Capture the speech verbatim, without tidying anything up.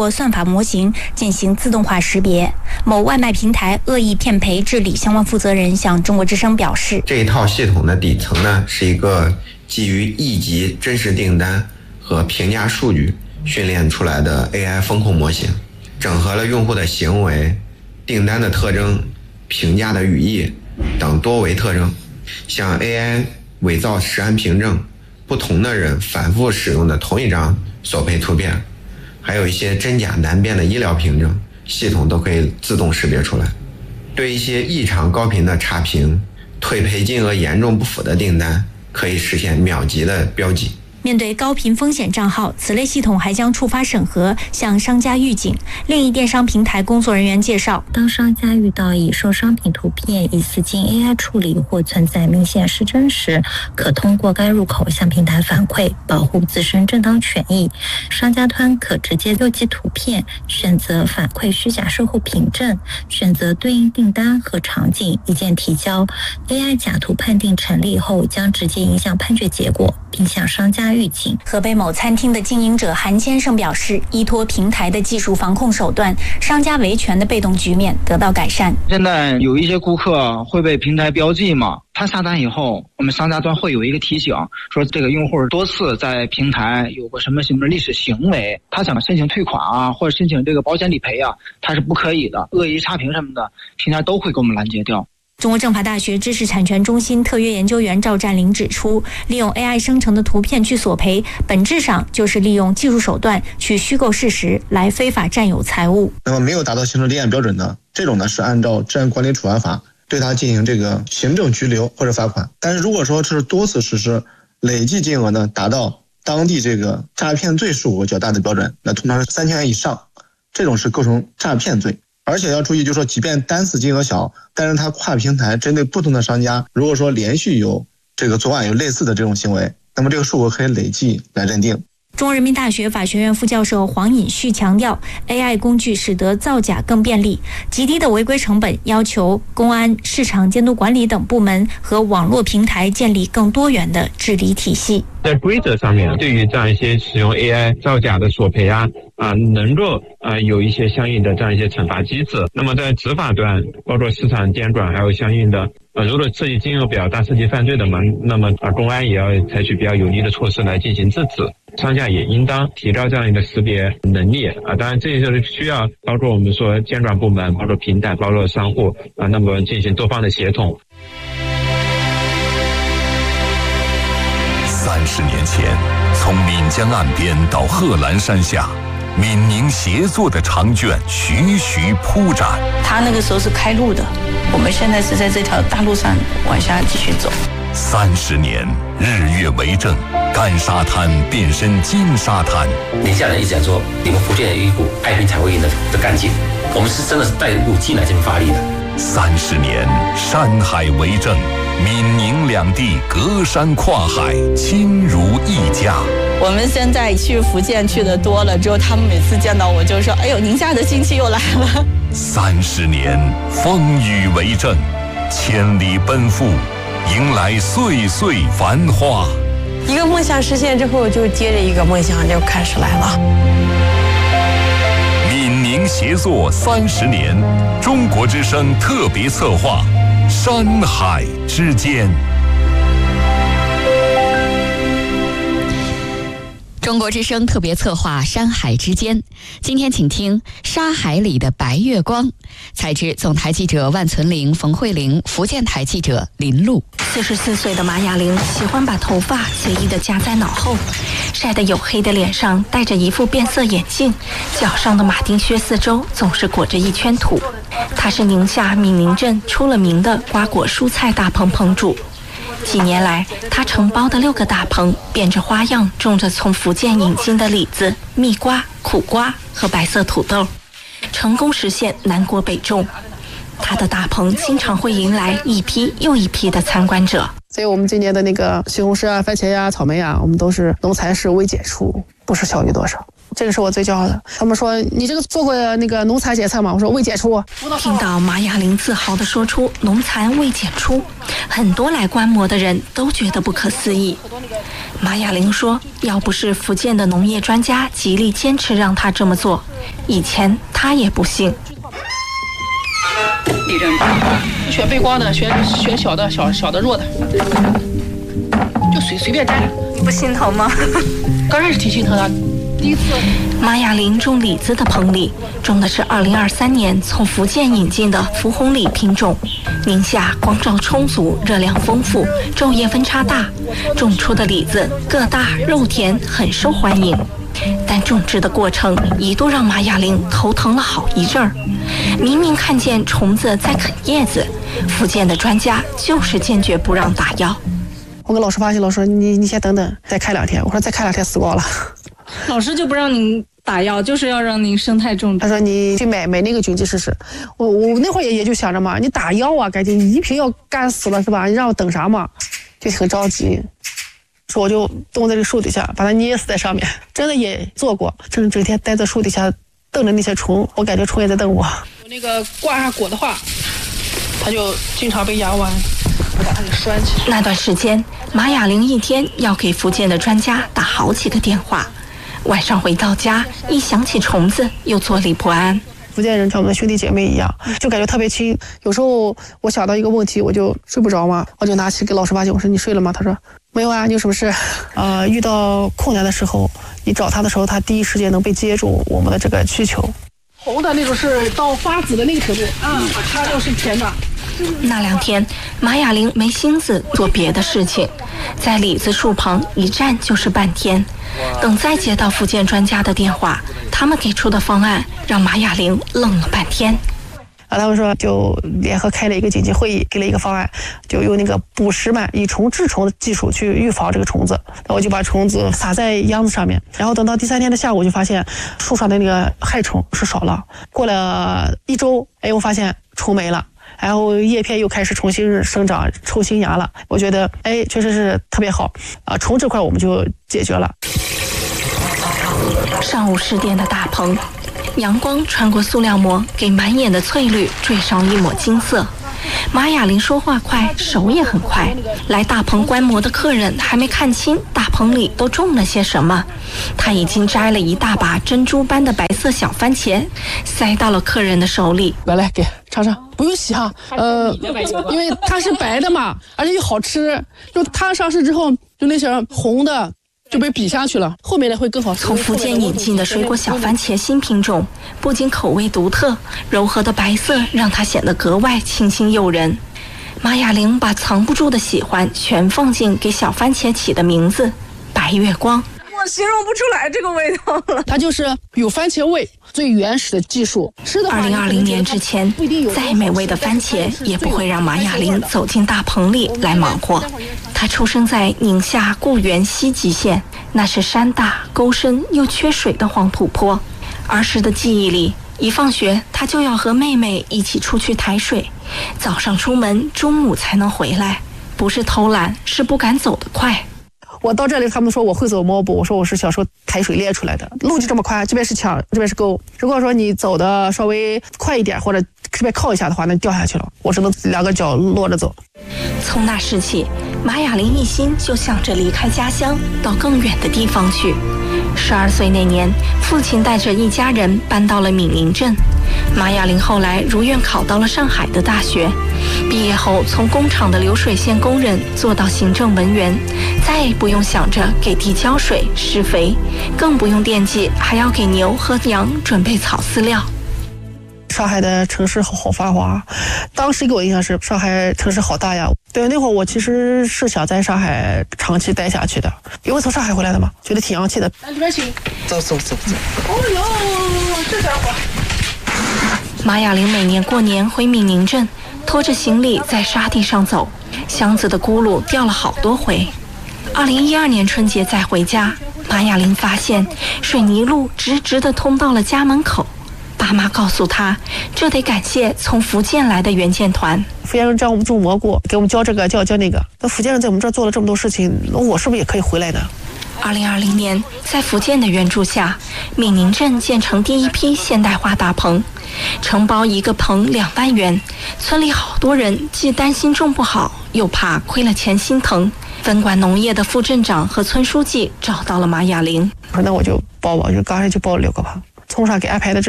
过算法模型进行自动化识别。某外卖平台恶意骗赔治理相关负责人向中国之声表示， 这一套系统的底层呢，是一个基于亿级真实订单和评价数据训练出来的 A I 风控模型，整合了用户的行为、订单的特征、评价的语义等多维特征，像 A I 伪造实案凭证、不同的人反复使用的同一张索赔图片，还有一些真假难辨的医疗凭证，系统都可以自动识别出来。对一些异常高频的差评、退赔金额严重不符的订单，可以实现秒级的标记。 面对高频风险账号，此类系统还将触发审核，向商家预警。另一电商平台工作人员介绍， 当商家遇到已售商品图片疑似经 A I 处理或存在明显失真时，可通过该入口向平台反馈，保护自身正当权益。商家端可直接邮寄图片，选择反馈虚假售后凭证，选择对应订单和场景，一键提交。A I 假图判定成立后，将直接影响判决结果，并向商家预警。 河北某餐厅的经营者韩先生表示，依托平台的技术防控手段，商家维权的被动局面得到改善。 现在有一些顾客会被平台标记嘛，他下单以后，我们商家端会有一个提醒，说这个用户多次在平台有过什么什么历史行为，他想申请退款啊，或者申请这个保险理赔啊，他是不可以的，恶意差评什么的，平台都会给我们拦截掉。 中国政法大学知识产权中心特约研究员赵占林指出，利用 A I 生成的图片去索赔，本质上就是利用技术手段去虚构事实，来非法占有财物。 那么没有达到行政立案标准的，这种呢是按照治安管理处罚法对他进行这个行政拘留或者罚款。但是如果说是多次实施，累计金额呢达到当地这个诈骗罪数额较大的标准，那通常是三千元以上，这种是构成诈骗罪。而且要注意，就是说即便单次金额小，但是它跨平台针对不同的商家，如果说连续有这个作案有类似的这种行为，那么这个数额可以累计来认定。 中国人民大学法学院副教授黄尹旭强调， A I 工具使得造假更便利，极低的违规成本要求公安、市场监督管理等部门和网络平台建立更多元的治理体系。 在规则上面，对于这样一些使用 A I 造假的索赔啊啊，能够啊有一些相应的这样一些惩罚机制。那么在执法端，包括市场监管，还有相应的呃，如果涉及金额比较大、涉及犯罪的嘛，那么啊公安也要采取比较有力的措施来进行制止。商家也应当提高这样一个识别能力啊，当然这就是需要包括我们说监管部门、包括平台、包括商户啊，那么进行多方的协同。 三十年前，从岷江岸边到贺兰山下，闽宁协作的长卷徐徐铺展。 他那个时候是开路的，我们现在是在这条大路上往下继续走。 三十年，日月为证，干沙滩变身金沙滩。 宁夏人一直在说，你们福建有一股爱拼才会赢的的干劲，我们是真的是带入劲来这边发力的。 三十年，山海为证，闽宁两地隔山跨海，亲如一家。 我们现在去福建去的多了之后，他们每次见到我就说：“哎呦，宁夏的亲戚又来了。” 三十年，风雨为证，千里奔赴，迎来岁岁繁华。 一个梦想实现之后，就接着一个梦想就开始来了。 闽宁协作三十年，中国之声特别策划，山海之间。 中国之声特别策划《山海之间》，今天请听《沙海里的白月光》，采制总台记者万存玲、冯慧玲，福建台记者林璐。 四十四岁的马雅玲喜欢把头发随意地夹在脑后，晒得黝黑的脸上戴着一副变色眼镜，脚上的马丁靴四周总是裹着一圈土。她是宁夏闽宁镇出了名的瓜果蔬菜大棚棚主。几年来，他承包的六个大棚变着花样种着从福建引进的李子、蜜瓜、苦瓜和白色土豆，成功实现南国北种。他的大棚经常会迎来一批又一批的参观者。 所以我们今年的那个西红柿啊、番茄呀、草莓呀，我们都是农残是未检出，不是小于多少。 这个是我最骄傲的。他们说你这个做过那个农残检测吗？我说未检出。 听到马雅玲自豪地说出农残未检出，很多来观摩的人都觉得不可思议。马雅玲说，要不是福建的农业专家极力坚持让她这么做，以前她也不信。 地震选背光的，选选小的小小的弱的，就随随便摘。 你不心疼吗？ 刚开始挺心疼的。第一次， 马雅玲种李子的棚里种的是二零二三年从福建引进的福红李品种。宁夏光照充足，热量丰富，昼夜分差大，种出的李子个大肉甜，很受欢迎。但种植的过程一度让马雅玲头疼了好一阵儿。明明看见虫子在啃叶子，福建的专家就是坚决不让打药。 我跟老师发现，老师你你先等等，再开两天。我说再开两天死光了。 老师就不让您打药，就是要让您生态种植。 他说你去买买那个菌剂试试。我我那会儿也也就想着嘛，你打药啊，感觉你一瓶药干死了是吧？你让我等啥嘛？就很着急。说我就蹲在这个树底下，把它捏死在上面。真的也做过，整整天待在树底下瞪着那些虫，我感觉虫也在瞪我。 我那个挂上果的话，它就经常被压弯。我把它给拴起。 那段时间，马雅玲一天要给福建的专家打好几个电话。晚上回到家，一想起虫子，又坐立不安。 福建人像我们的兄弟姐妹一样，就感觉特别亲。有时候我想到一个问题，我就睡不着嘛，我就拿起给老师发信，我说你睡了吗？他说没有啊，你有什么事？呃，遇到困难的时候，你找他的时候，他第一时间能被接住我们的这个需求。 红的那种是到发紫的那个程度，啊，它就是甜的。 那两天，马雅玲没心思做别的事情，在李子树旁一站就是半天。等再接到福建专家的电话，他们给出的方案让马雅玲愣了半天。 啊，他们说就联合开了一个紧急会议，给了一个方案，就用那个捕食螨以虫治虫的技术去预防这个虫子。那我就把虫子撒在秧子上面，然后等到第三天的下午，就发现树上的那个害虫是少了。过了一周，哎，我发现虫没了。然后叶片又开始重新生长，抽新芽了。我觉得，哎，确实是特别好啊！虫这块我们就解决了。 上午十点的大棚，阳光穿过塑料膜，给满眼的翠绿缀上一抹金色。马雅玲说话快，手也很快。来大棚观摩的客人还没看清大棚里都种了些什么，他已经摘了一大把珍珠般的白色小番茄，塞到了客人的手里。 来来，给尝尝，不用洗哈，呃，因为它是白的嘛，而且又好吃。就它上市之后，就那些红的就被比下去了，后面的会更好吃。 从福建引进的水果小番茄新品种，不仅口味独特，柔和的白色让它显得格外清新诱人。马雅玲把藏不住的喜欢全放进给小番茄起的名字“白月光”。 我形容不出来这个味道了， 它就是有番茄味，最原始的技术。 二零二零年之前，再美味的番茄也不会让马雅玲走进大棚里来忙活。她出生在宁夏固原西极县，那是山大沟深又缺水的黄土坡。儿时的记忆里，一放学她就要和妹妹一起出去抬水，早上出门，中午才能回来。不是偷懒，是不敢走得快。 我到这里，他们说我会走摸步，我说我是小时候抬水练出来的，路就这么宽，这边是墙，这边是沟。如果说你走的稍微快一点，或者这边靠一下的话，那掉下去了，我只能两个脚落着走。 从那时起，马雅玲一心就想着离开家乡，到更远的地方去。十二岁那年，父亲带着一家人搬到了闽宁镇。马雅玲后来如愿考到了上海的大学，毕业后从工厂的流水线工人做到行政文员，再也不用想着给地浇水施肥，更不用惦记还要给牛和羊准备草饲料。 上海的城市好好繁华，当时给我印象是上海城市好大呀。对，那会儿我其实是想在上海长期待下去的，因为从上海回来的嘛，觉得挺洋气的。 来，这边请。 走走走走。 哦哟，这家伙。 马雅玲每年过年回闽宁镇，拖着行李在沙地上走，箱子的轱辘掉了好多回。二零一二年春节再回家，马雅玲发现水泥路直直地通到了家门口。爸妈告诉他，这得感谢从福建来的援建团。 福建人教我们种蘑菇，给我们教这个教教那个。那福建人在我们这儿做了这么多事情，那我是不是也可以回来呢？ 二零二零年，在福建的援助下，闽宁镇建成第一批现代化大棚，承包一个棚两万元。村里好多人既担心种不好，又怕亏了钱心疼。分管农业的副镇长和村书记找到了马雅玲， 说那我就报吧，就刚才就报了六个棚，从上给安排的这